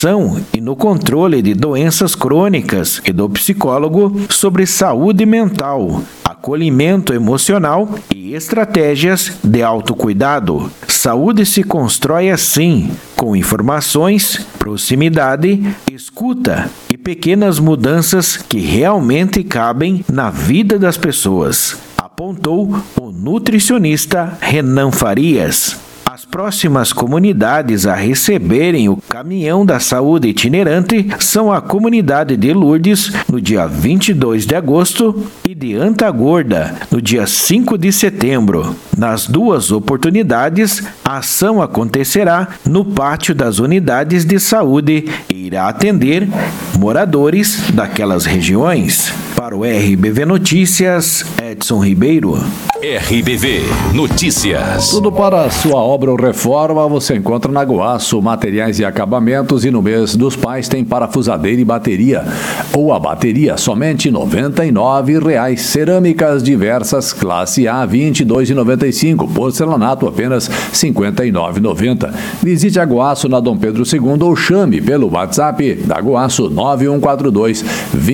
e no controle de doenças crônicas e do psicólogo sobre saúde mental, acolhimento emocional e estratégias de autocuidado. Saúde se constrói assim, com informações, proximidade, escuta e pequenas mudanças que realmente cabem na vida das pessoas, apontou o nutricionista Renan Farias. As próximas comunidades a receberem o caminhão da saúde itinerante são a comunidade de Lourdes, no dia 22 de agosto, e de Antagorda, no dia 5 de setembro. Nas duas oportunidades, a ação acontecerá no pátio das unidades de saúde e irá atender moradores daquelas regiões. Para o RBV Notícias, Edson Ribeiro. RBV Notícias. Tudo para a sua obra ou reforma você encontra na Goaço Materiais e Acabamentos, e no mês dos pais tem parafusadeira e bateria, ou a bateria somente R$ 99,00. Cerâmicas diversas classe A R$ 22,95, porcelanato apenas R$ 59,90. Visite a Goaço na Dom Pedro II ou chame pelo WhatsApp da Goaço 9142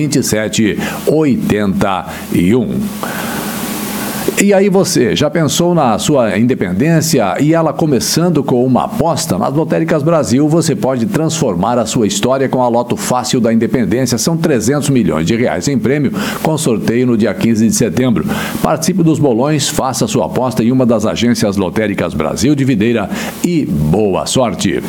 2781. E aí você, já pensou na sua independência e ela começando com uma aposta? Nas Lotéricas Brasil você pode transformar a sua história com a Loto Fácil da Independência. São R$300 milhões em prêmio, com sorteio no dia 15 de setembro. Participe dos bolões, faça sua aposta em uma das agências Lotéricas Brasil de Videira e boa sorte.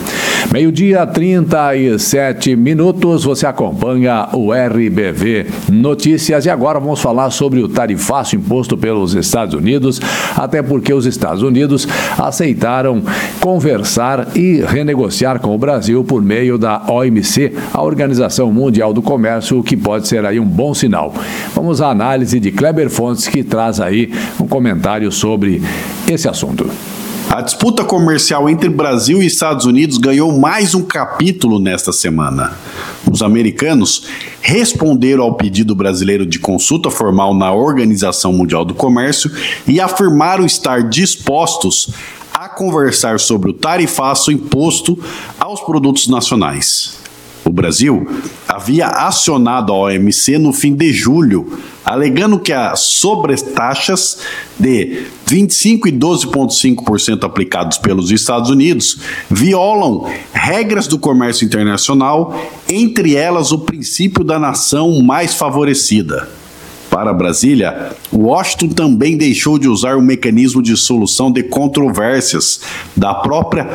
12h37, você acompanha o RBV Notícias e agora vamos falar sobre o tarifaço imposto pelos Estados Unidos, até porque os Estados Unidos aceitaram conversar e renegociar com o Brasil por meio da OMC, a Organização Mundial do Comércio, o que pode ser aí um bom sinal. Vamos à análise de Kleber Fontes, que traz aí um comentário sobre esse assunto. A disputa comercial entre Brasil e Estados Unidos ganhou mais um capítulo nesta semana. Os americanos responderam ao pedido brasileiro de consulta formal na Organização Mundial do Comércio e afirmaram estar dispostos a conversar sobre o tarifaço imposto aos produtos nacionais. O Brasil havia acionado a OMC no fim de julho, alegando que as sobretaxas de 25% e 12,5% aplicados pelos Estados Unidos violam regras do comércio internacional, entre elas o princípio da nação mais favorecida. Para Brasília, Washington também deixou de usar o mecanismo de solução de controvérsias da própria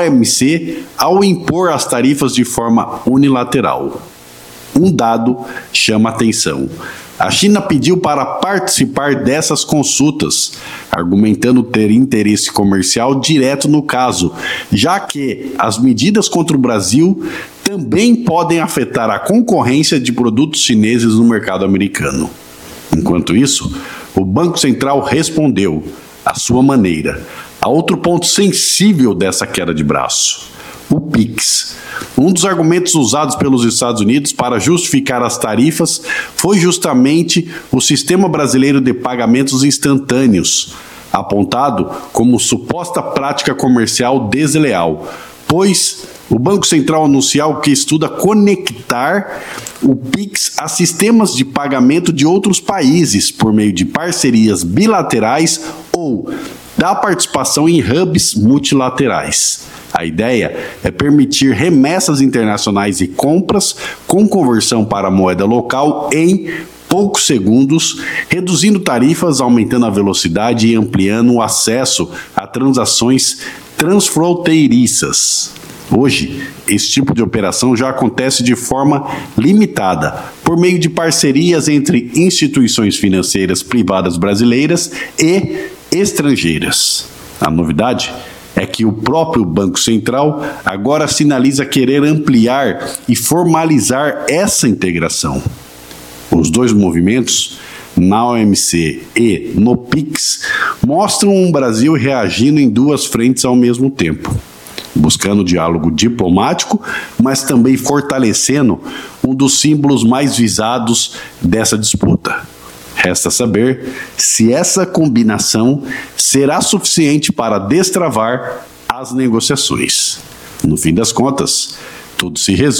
OMC ao impor as tarifas de forma unilateral. Um dado chama atenção. A China pediu para participar dessas consultas, argumentando ter interesse comercial direto no caso, já que as medidas contra o Brasil também podem afetar a concorrência de produtos chineses no mercado americano. Enquanto isso, o Banco Central respondeu, à sua maneira, a outro ponto sensível dessa queda de braço: o PIX. Um dos argumentos usados pelos Estados Unidos para justificar as tarifas foi justamente o sistema brasileiro de pagamentos instantâneos, apontado como suposta prática comercial desleal, pois o Banco Central anunciou que estuda conectar o PIX a sistemas de pagamento de outros países por meio de parcerias bilaterais ou da participação em hubs multilaterais. A ideia é permitir remessas internacionais e compras com conversão para a moeda local em poucos segundos, reduzindo tarifas, aumentando a velocidade e ampliando o acesso a transações transfronteiriças. Hoje, esse tipo de operação já acontece de forma limitada, por meio de parcerias entre instituições financeiras privadas brasileiras e estrangeiras. A novidade é que o próprio Banco Central agora sinaliza querer ampliar e formalizar essa integração. Os dois movimentos, na OMC e no PIX, mostram um Brasil reagindo em duas frentes ao mesmo tempo, buscando diálogo diplomático, mas também fortalecendo um dos símbolos mais visados dessa disputa. Resta saber se essa combinação será suficiente para destravar as negociações. No fim das contas, tudo se resume